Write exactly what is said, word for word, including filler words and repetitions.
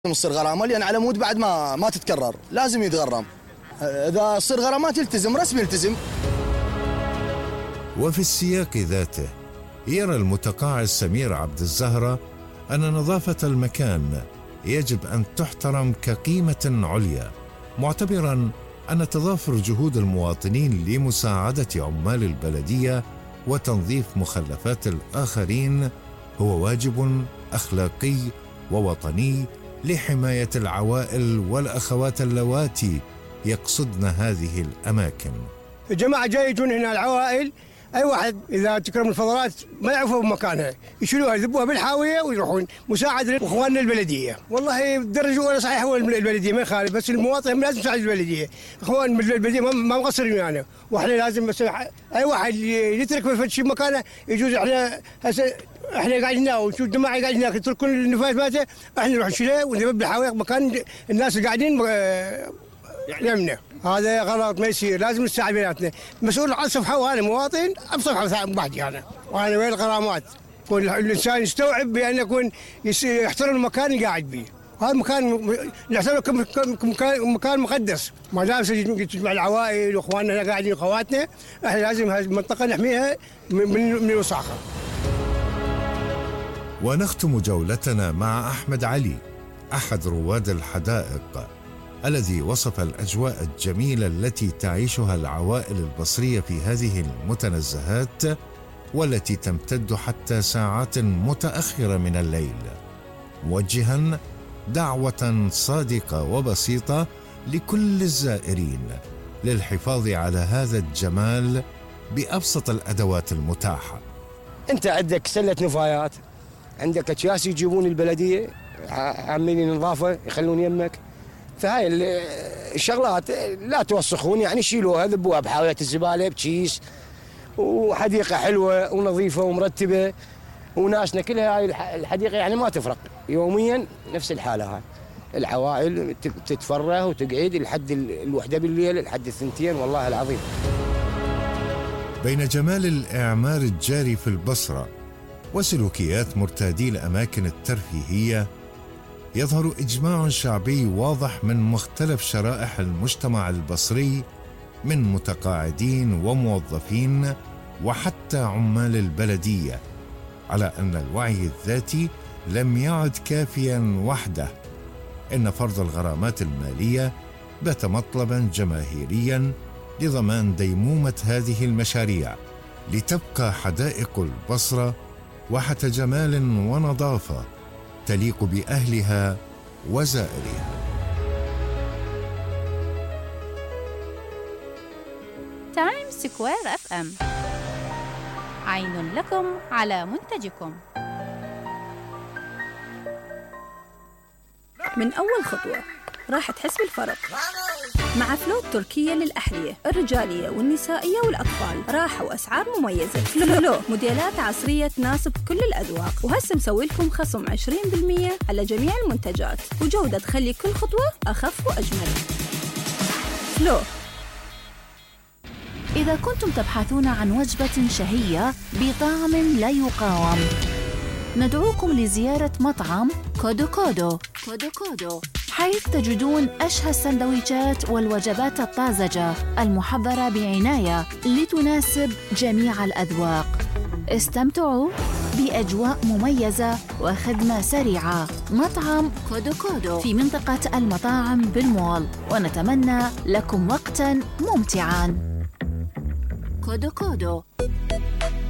تصير غرامه لان على مود بعد ما ما تتكرر لازم يتغرم. اذا تصير غرامات يلتزم رسمي يلتزم. وفي السياق ذاته يرى المتقاعد سمير عبد الزهرة أن نظافة المكان يجب أن تحترم كقيمة عليا، معتبراً أن تضافر جهود المواطنين لمساعدة عمال البلدية وتنظيف مخلفات الآخرين هو واجب أخلاقي ووطني لحماية العوائل والأخوات اللواتي يقصدن هذه الأماكن. الجماعة جاي يجون هنا العوائل، أي واحد إذا تكرم الفضلات ما يعرفوا بمكانها يشيلوها يذبوها بالحاوية ويروحون مساعدة إخواننا البلدية. والله درجوا ولا صحيح هو البلدية ما يخالف، بس المواطن لازم يساعد البلدية. إخوان البلدية ما مقصرين يعني، وإحنا لازم بس أي واحد يترك في شيء مكانه يجوز. إحنا هسه احنا قاعدين هنا ونشوف جماعه قاعدين هناك يتركون النفايات مالته، احنا نروح نشيلها ونذبح بالحوايق مكان الناس اللي قاعدين يمنا. هذا غلط ما يصير، لازم نساعد بيناتنا. مسؤول عن صفحه وانا مواطن بصفحه بعدي انا، وانا وين الغرامات؟ يكون الانسان يستوعب بان يكون يحترم المكان اللي قاعد به. هذا مكان نعتبره مكان مقدس، ما دام تجمع العوائل واخواننا هنا قاعدين اخواتنا، احنا لازم هذه المنطقه نحميها من من الوساخه. ونختم جولتنا مع أحمد علي، أحد رواد الحدائق، الذي وصف الأجواء الجميلة التي تعيشها العوائل البصرية في هذه المتنزهات، والتي تمتد حتى ساعات متأخرة من الليل، موجها دعوة صادقة وبسيطة لكل الزائرين للحفاظ على هذا الجمال بأبسط الأدوات المتاحة. أنت عندك سلة نفايات، عندك أكياس يجيبون البلدية عاملين نظافة يخلون يمك، فهاي الشغلات لا توسخون يعني شيلوها ذبوها بحاوية الزبالة بكيس، وحديقة حلوة ونظيفة ومرتبة، وناسنا كلها هاي الحديقة يعني ما تفرق يوميا نفس الحالة. هاي العوائل تتفرغ وتقعد لحد الوحدة بالليل لحد الثنتين. والله العظيم بين جمال الإعمار الجاري في البصرة وسلوكيات مرتادي الأماكن الترفيهية، يظهر إجماع شعبي واضح من مختلف شرائح المجتمع البصري من متقاعدين وموظفين وحتى عمال البلدية على أن الوعي الذاتي لم يعد كافياً وحده، إن فرض الغرامات المالية بات مطلباً جماهيرياً لضمان ديمومة هذه المشاريع، لتبقى حدائق البصرة واحة جمال ونظافة تليق بأهلها وزائرها. تايم سكوير اف ام، عين لكم على منتجكم. من أول خطوة راح تحس بالفرق مع فلو التركية للأحذية الرجالية والنسائية والأطفال، راحة وأسعار مميزة. فلو موديلات عصرية تناسب كل الأذواق، وهسه مسوي لكم خصم عشرين بالمئة على جميع المنتجات، وجودة تخلي كل خطوة أخف وأجمل. فلو. إذا كنتم تبحثون عن وجبة شهية بطعم لا يقاوم، ندعوكم لزيارة مطعم كودو كودو كودو كودو، حيث تجدون أشهى السندويشات والوجبات الطازجة المحضرة بعناية لتناسب جميع الأذواق. استمتعوا بأجواء مميزة وخدمة سريعة. مطعم كودو كودو في منطقة المطاعم بالمول، ونتمنى لكم وقتاً ممتعاً. كودو كودو.